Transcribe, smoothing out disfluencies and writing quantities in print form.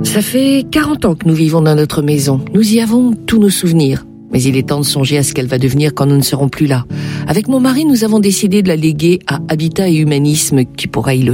Ça fait 40 ans que nous vivons dans notre maison. Nous y avons tous nos souvenirs. Mais il est temps de songer à ce qu'elle va devenir quand nous ne serons plus là. Avec mon mari, nous avons décidé de la léguer à Habitat et Humanisme qui pourra y loger.